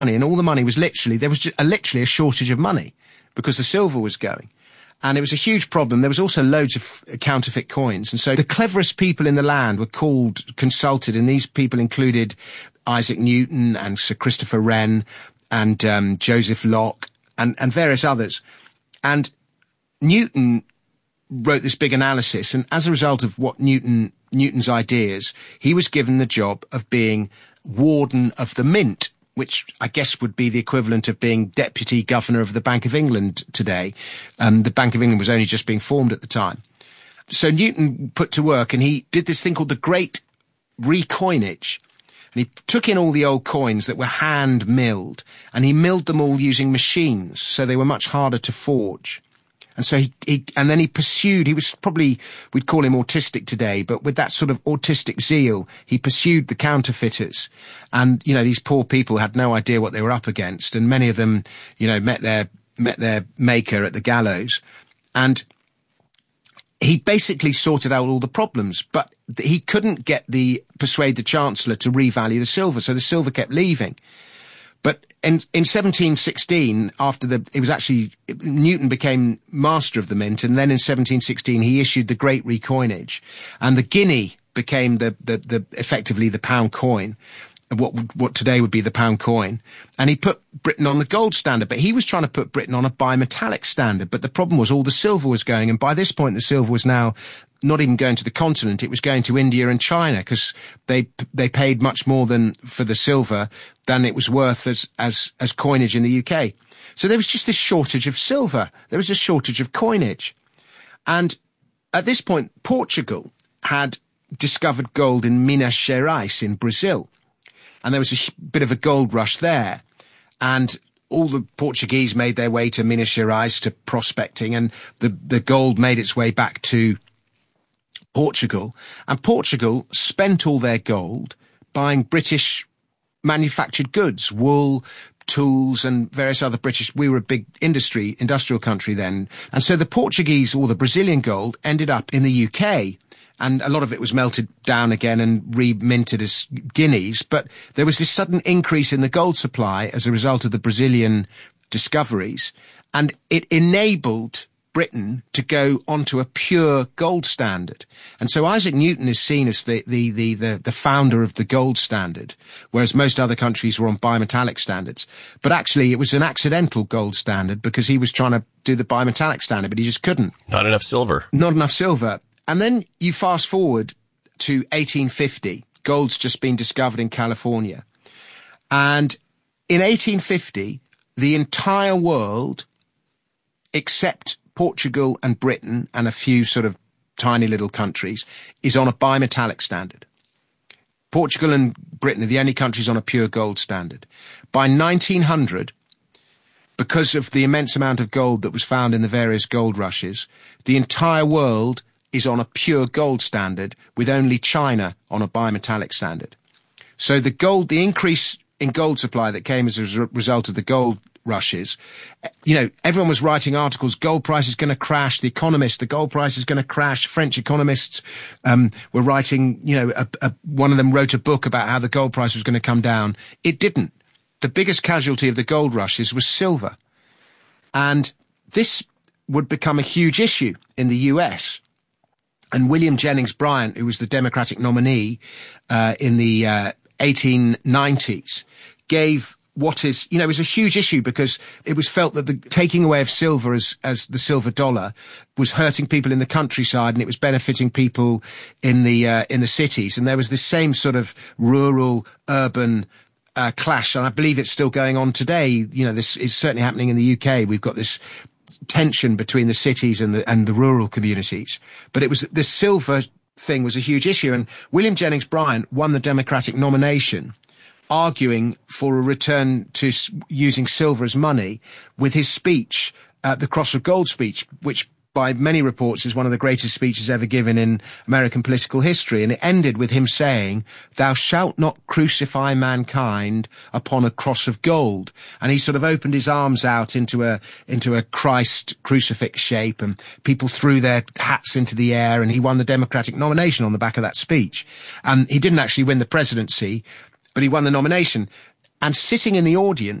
and all the money was there was just literally a shortage of money because the silver was going. And it was a huge problem. There was also loads of counterfeit coins. And so the cleverest people in the land were consulted, and these people included Isaac Newton and Sir Christopher Wren and Joseph Locke and various others. And Newton wrote this big analysis, and as a result of what Newton's ideas, he was given the job of being Warden of the Mint, which I guess would be the equivalent of being Deputy Governor of the Bank of England today. The Bank of England was only just being formed at the time. So Newton put to work, and he did this thing called the Great Recoinage. And he took in all the old coins that were hand milled, and he milled them all using machines, so they were much harder to forge. And so then he pursued, he was probably, we'd call him autistic today, but with that sort of autistic zeal, he pursued the counterfeiters. And, these poor people had no idea what they were up against. And many of them, met their maker at the gallows. And he basically sorted out all the problems, but he couldn't persuade the Chancellor to revalue the silver. So the silver kept leaving. But in 1716, Newton became master of the mint, and then in 1716 he issued the Great Recoinage, and the guinea became effectively the pound coin, what today would be the pound coin, and he put Britain on the gold standard, but he was trying to put Britain on a bimetallic standard, but the problem was all the silver was going, and by this point the silver was now not even going to the continent, it was going to India and China, because they paid much more for the silver than it was worth as coinage in the UK. So there was just this shortage of silver. There was a shortage of coinage. And at this point, Portugal had discovered gold in Minas Gerais in Brazil. And there was a bit of a gold rush there. And all the Portuguese made their way to Minas Gerais to prospecting, and the gold made its way back to Portugal, and Portugal spent all their gold buying British manufactured goods, wool, tools, and various other we were a big industrial country then. And so the Portuguese or the Brazilian gold ended up in the UK, and a lot of it was melted down again and re-minted as guineas. But there was this sudden increase in the gold supply as a result of the Brazilian discoveries, and it enabled Britain to go onto a pure gold standard. And so Isaac Newton is seen as the founder of the gold standard, whereas most other countries were on bimetallic standards. But actually it was an accidental gold standard because he was trying to do the bimetallic standard, but he just couldn't. Not enough silver. Not enough silver. And then you fast forward to 1850. Gold's just been discovered in California. And in 1850, the entire world, except Portugal and Britain and a few sort of tiny little countries, is on a bimetallic standard. Portugal and Britain are the only countries on a pure gold standard. By 1900, because of the immense amount of gold that was found in the various gold rushes, the entire world is on a pure gold standard, with only China on a bimetallic standard. So the increase in gold supply that came as a result of the gold rushes, everyone was writing articles, gold price is going to crash, The Economist, the gold price is going to crash. French economists were writing, one of them wrote a book about how the gold price was going to come down. It didn't. The biggest casualty of the gold rushes was silver. And this would become a huge issue in the US. And William Jennings Bryan, who was the Democratic nominee in the 1890s, gave what is, it was a huge issue because it was felt that the taking away of silver as the silver dollar was hurting people in the countryside and it was benefiting people in the cities. And there was this same sort of rural urban clash. And I believe it's still going on today. This is certainly happening in the UK. We've got this tension between the cities and the rural communities. But it was the silver thing was a huge issue. And William Jennings Bryan won the Democratic nomination, arguing for a return to using silver as money, with his speech, the Cross of Gold speech, which by many reports is one of the greatest speeches ever given in American political history. And it ended with him saying, "Thou shalt not crucify mankind upon a cross of gold." And he sort of opened his arms out into a Christ crucifix shape, and people threw their hats into the air, and he won the Democratic nomination on the back of that speech. And he didn't actually win the presidency, but he won the nomination. And sitting in the audience